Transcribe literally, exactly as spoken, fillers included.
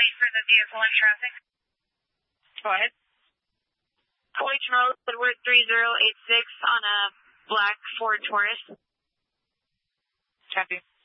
wait for the vehicle in traffic. Go ahead. Fulton Road, Woodward three zero eight six on a black Ford Taurus. Copy.